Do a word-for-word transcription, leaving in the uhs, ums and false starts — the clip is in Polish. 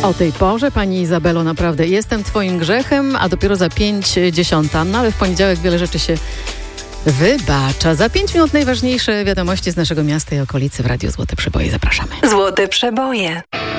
O tej porze, pani Izabelo, naprawdę jestem twoim grzechem, a dopiero za pięć dziesiąta. No ale w poniedziałek wiele rzeczy się wybacza. Za pięć minut najważniejsze wiadomości z naszego miasta i okolicy w Radiu Złote Przeboje. Zapraszamy. Złote Przeboje.